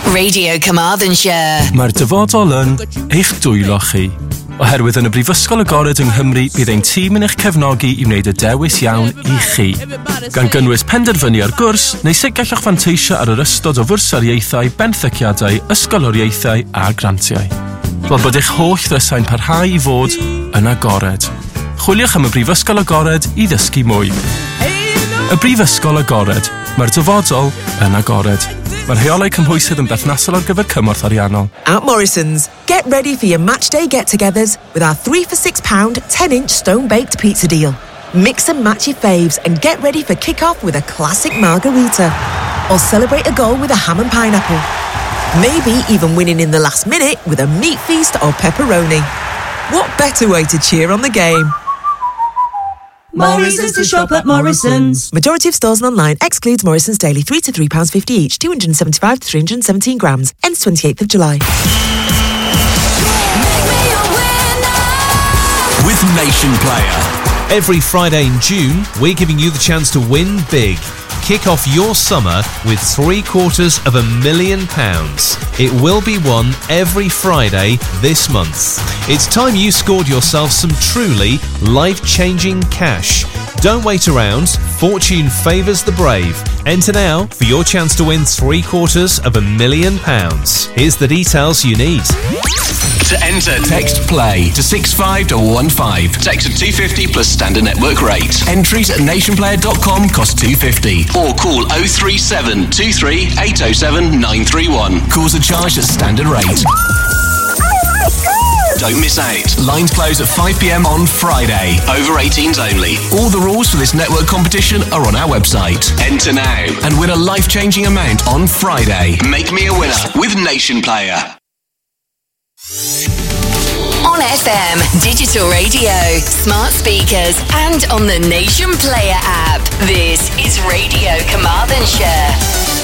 Radio Carmarthenshire. Mae'r dyfodol yn eich dwylo chi. Oherwydd yn y Brifysgol Agored yng Nghymru bydd ein tîm yn eich cefnogi i wneud y dewis iawn i chi. Gan gynnwys penderfynu ar gwrs, neu sut gallwch fanteisio ar yr ystod o fwrsariaethau, benthyciadau, ysgoloriaethau a grantiau. Fel bod eich holl ddysau'n parhau i fod yn agored. Chwiliwch am y Brifysgol Agored i ddysgu mwy. Y Brifysgol Agored. Mae'r dyfodol yn agored. Mae'r rheolau cymhwysydd yn berthnasol ar gyfer cymorth ariannol. At Morrison's, get ready for your matchday get-togethers with our 3 for £6 10-inch stone-baked pizza deal. Mix and match your faves and get ready for kick-off with a classic margarita. Or celebrate a goal with a ham and pineapple. Maybe even winning in the last minute with a meat feast or pepperoni. What better way to cheer on the game? More reasons to shop at Morrison's. Majority of stores and online excludes Morrison's daily £3 to £3.50 each, 275 to 317 grams. Ends 28th of July. With Nation Player. Every Friday in June, we're giving you the chance to win big. Kick off your summer with £750,000. It will be won every Friday this month. It's time you scored yourself some truly life-changing cash. Don't wait around. Fortune favours the brave. Enter now for your chance to win £750,000. Here's the details you need. To enter, text PLAY to 65215. Text at 250 plus standard network rate. Entries at nationplayer.com cost £250. Or call 037 23 807 931. Calls are charged at standard rate. Don't miss out. Lines close at 5 p.m. on Friday. Over 18s only. All the rules for this network competition are on our website. Enter now and win a life-changing amount on Friday. Make me a winner with Nation Player. On FM, digital radio, smart speakers, and on the Nation Player app. This is Radio Carmarthenshire.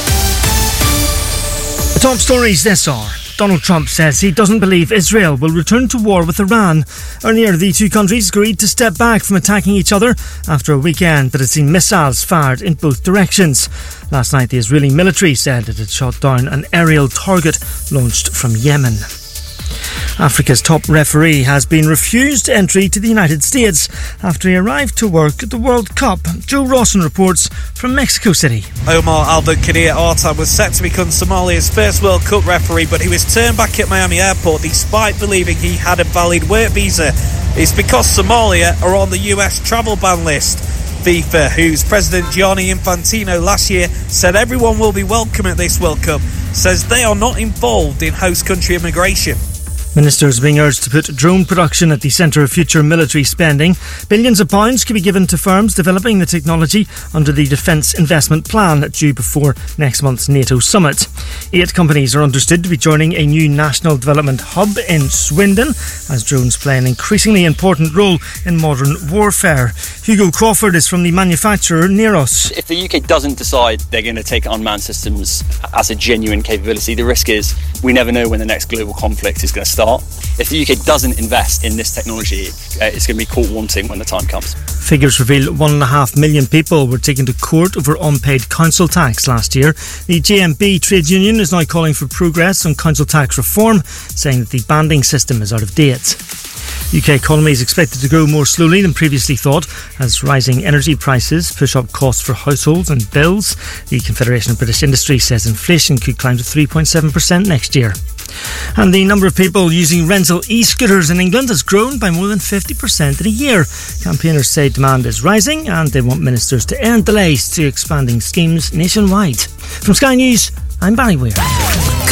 The top stories this are. Donald Trump says he doesn't believe Israel will return to war with Iran. Earlier, the two countries agreed to step back from attacking each other after a weekend that had seen missiles fired in both directions. Last night, the Israeli military said it had shot down an aerial target launched from Yemen. Africa's top referee has been refused entry to the United States after he arrived to work at the World Cup. Joe Rawson reports from Mexico City. Omar Al-Bukhadir Artan was set to become Somalia's first World Cup referee, but he was turned back at Miami Airport despite believing he had a valid work visa. It's because Somalia are on the US travel ban list. FIFA, whose president Gianni Infantino last year said everyone will be welcome at this World Cup, says they are not involved in host country immigration. Ministers are being urged to put drone production at the centre of future military spending. Billions of pounds could be given to firms developing the technology under the Defence Investment Plan due before next month's NATO summit. 8 companies are understood to be joining a new national development hub in Swindon as drones play an increasingly important role in modern warfare. Hugo Crawford is from the manufacturer Neros. If the UK doesn't decide they're going to take unmanned systems as a genuine capability, the risk is we never know when the next global conflict is going to start. If the UK doesn't invest in this technology, it's going to be caught wanting when the time comes. Figures reveal 1.5 million people were taken to court over unpaid council tax last year. The JMB trade union is now calling for progress on council tax reform, saying that the banding system is out of date. The UK economy is expected to grow more slowly than previously thought as rising energy prices push up costs for households and bills. The Confederation of British Industry says inflation could climb to 3.7% next year. And the number of people using rental e-scooters in England has grown by more than 50% in a year. Campaigners say demand is rising and they want ministers to end delays to expanding schemes nationwide. From Sky News, I'm Barry Weir.